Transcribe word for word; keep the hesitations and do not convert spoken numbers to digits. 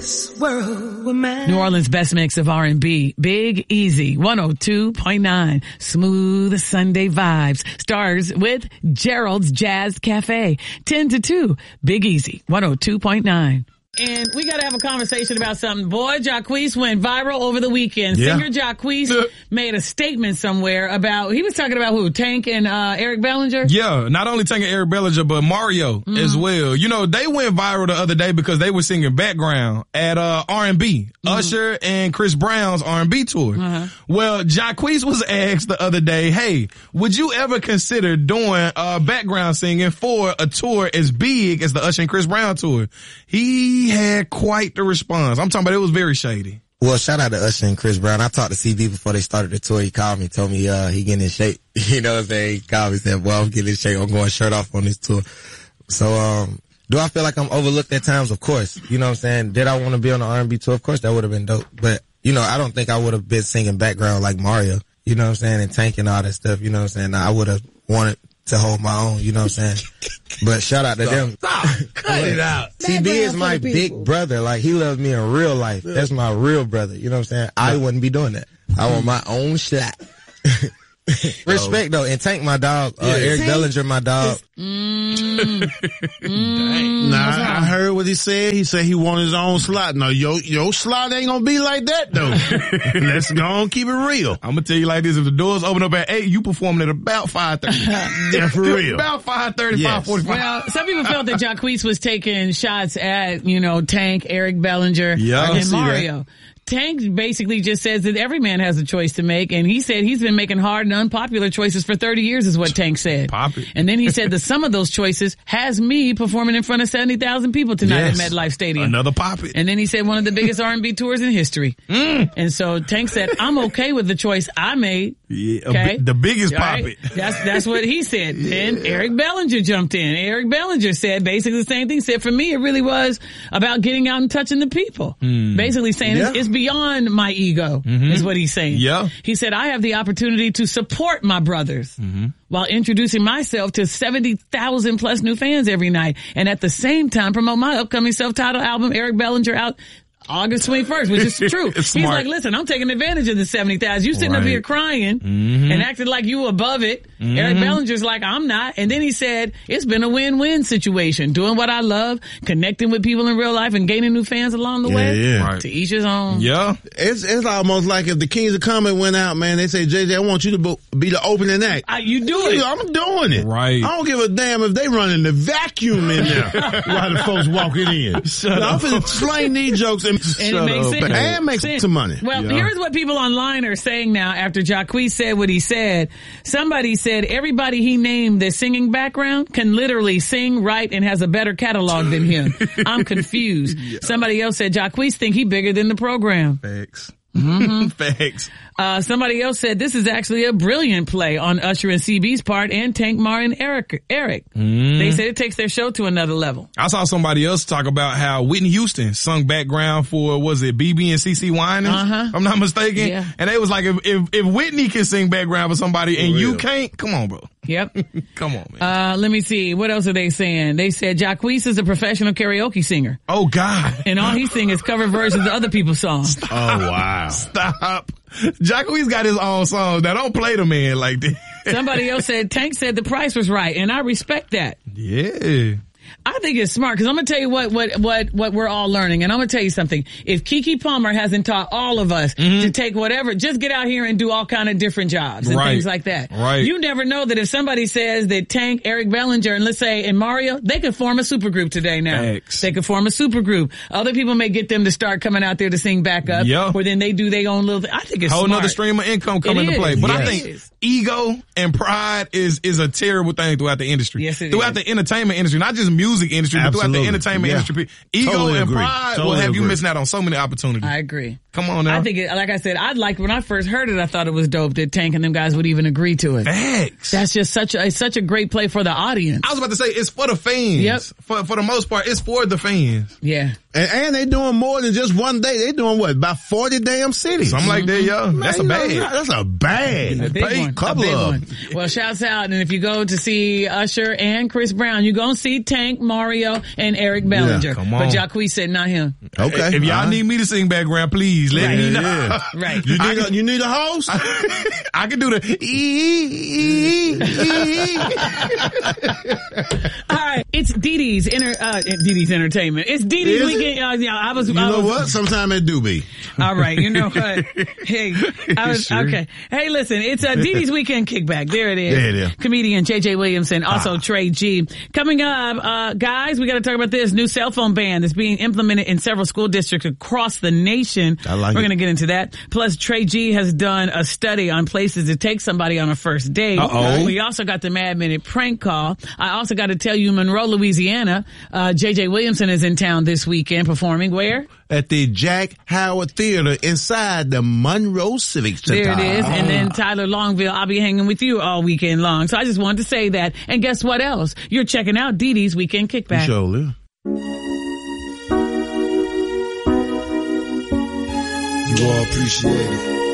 New Orleans' best mix of R and B. Big Easy, one oh two point nine. Smooth Sunday vibes. Stars with Gerald's Jazz Cafe. ten to two. Big Easy, one oh two point nine. And we got to have a conversation about something. Boy, Jacquees went viral over the weekend. Yeah. Singer Jacquees made a statement somewhere about, he was talking about who? Tank and uh Eric Bellinger? Yeah, not only Tank and Eric Bellinger, but Mario mm-hmm. as well. You know, they went viral the other day because they were singing background at uh R and B. Mm-hmm. Usher and Chris Brown's R and B tour. Uh-huh. Well, Jacquees was asked the other day, hey, would you ever consider doing uh background singing for a tour as big as the Usher and Chris Brown tour? He had quite the response. I'm talking about it was very shady. Well, shout out to Usher and Chris Brown. I talked to C B before they started the tour. He called me, told me, uh, he getting in shape. You know what I'm saying? He called me, said, well, I'm getting in shape. I'm going shirt off on this tour. So, um, do I feel like I'm overlooked at times? Of course. You know what I'm saying? Did I want to be on the R and B tour? Of course, that would have been dope. But, you know, I don't think I would have been singing background like Mario. You know what I'm saying? And Tank and all that stuff. You know what I'm saying? I would have wanted to hold my own. You know what I'm saying? But shout out to Stop. them. Stop. Cut it out. C B is my big brother. Like, he loves me in real life. That's my real brother. You know what I'm saying? I wouldn't be doing that. I want my own shot. Respect though, and Tank my dog, uh, yeah. Eric Tank. Bellinger my dog. Mm. mm. Nah, I heard what he said. He said he wanted his own slot. No, your your slot ain't gonna be like that though. Let's go on, keep it real. I'm gonna tell you like this: if the doors open up at eight, you performing at about five thirty. Yeah, for real. About five thirty, yes. five forty-five. Well, some people felt that Jacquees was taking shots at, you know, Tank, Eric Bellinger, yeah, and Mario. That. Tank basically just says that every man has a choice to make, and he said he's been making hard and unpopular choices for thirty years is what Tank said. Pop it. And then he said that some of those choices has me performing in front of seventy thousand people tonight yes. at MetLife Stadium. Another pop it. And then he said one of the biggest R and B tours in history. Mm. And so Tank said, I'm okay with the choice I made. Yeah, okay? The biggest pop right? it. That's, that's what he said. Then yeah. Eric Bellinger jumped in. Eric Bellinger said basically the same thing. He said, for me, it really was about getting out and touching the people. Mm. Basically saying yeah. it's, it's beyond my ego, mm-hmm. is what he's saying. Yeah. He said, I have the opportunity to support my brothers mm-hmm. while introducing myself to seventy thousand plus new fans every night. And at the same time, promote my upcoming self-titled album, Eric Bellinger, out August twenty-first, which is true. He's like, listen, I'm taking advantage of the seventy thousand. You sitting right. up here crying mm-hmm. and acting like you above it. Mm-hmm. Eric Bellinger's like, I'm not. And then he said, it's been a win-win situation. Doing what I love, connecting with people in real life and gaining new fans along the yeah, way. Yeah. Right. To each his own. Yeah. It's, it's almost like if the Kings of Comedy went out, man, they say, J J, I want you to be the opening act. I, you do it. I'm doing it. Right. I don't give a damn if they running the vacuum in there while the folks walking in. Shut now, up. I'm finna slang these jokes and, and it makes sense. And make sense. some money. Well, yeah. here's what people online are saying now after Jacquees said what he said. Somebody said everybody he named their singing background can literally sing, write, and has a better catalog than him. I'm confused. Yeah. Somebody else said Jacquees think he bigger than the program. Facts. Mm-hmm. Facts. Uh, somebody else said this is actually a brilliant play on Usher and C B's part and Tank, Mar, and Eric. Eric. Mm. They said it takes their show to another level. I saw somebody else talk about how Whitney Houston sung background for, was it B B and C C Winans? Uh-huh. If I'm not mistaken. Yeah. And they was like, if, if, if Whitney can sing background for somebody and you can't, come on, bro. Yep. Come on, man. Uh, let me see. What else are they saying? They said Jacquees is a professional karaoke singer. Oh, God. And all he sings is cover versions of other people's songs. Stop. Oh, wow. Stop. Jacquees got his own songs. Now, don't play the man like that. Somebody else said, Tank said the price was right, and I respect that. Yeah. I think it's smart because I'm going to tell you what, what, what, what we're all learning. And I'm going to tell you something. If Keke Palmer hasn't taught all of us mm-hmm. to take whatever, just get out here and do all kind of different jobs and right. things like that. Right. You never know that if somebody says that Tank, Eric Bellinger, and let's say, and Mario, they could form a supergroup today now. Thanks. They could form a supergroup. Other people may get them to start coming out there to sing back up. Yep. Or then they do their own little thing. I think it's whole smart. nother stream of income come into play. But yes. I think ego and pride is, is a terrible thing throughout the industry. Yes, it throughout is. the entertainment industry, not just music industry, Absolutely. but throughout the entertainment yeah. industry. Ego totally and agree. pride totally will have agree. you missing out on so many opportunities. I agree. Come on now. I think, it, like I said, I'd like, when I first heard it, I thought it was dope that Tank and them guys would even agree to it. Facts. That's just such a, it's such a great play for the audience. I was about to say, it's for the fans. Yep. For, for the most part, it's for the fans. Yeah. And, and they doing more than just one day. They doing what? About forty damn cities. Something like that, yo. That's a Man, bag. you know, That's a bag. A big one. Couple a big of one. them. Well, shouts out. And if you go to see Usher and Chris Brown, you're going to see Tank, Mario, and Eric Bellinger. Yeah, come on. But Jacquees said not him. Okay. If y'all All right. need me to sing background, please let Right. me know. Yeah. Right. You need, a, you need a host? I can do the ee, ee, ee. All right. It's Dee Dee's, inter, uh, Dee Dee's Entertainment. It's Dee Dee's Is weekend. Uh, yeah, I was, You I know was, what? Sometimes it do be. All right, you know what? Hey, I was, Sure. okay. Hey, listen, it's uh, Dee Dee's Weekend Kickback. There it is. There it is. Comedian J J Williamson, also Ah. Trey G. Coming up, uh, guys, we got to talk about this new cell phone ban that's being implemented in several school districts across the nation. I like We're it. going to get into that. Plus, Trey G has done a study on places to take somebody on a first date. Uh-oh. We also got the Mad Minute prank call. I also got to tell you, Monroe, Louisiana, uh, J J Williamson is in town this weekend performing where? At the Jack Howard Theater inside the Monroe Civic Center. There it is. And then Tyler Longville, I'll be hanging with you all weekend long. So I just wanted to say that. And guess what else? You're checking out Dee Dee's Weekend Kickback. Sure, Lou. You all appreciate it.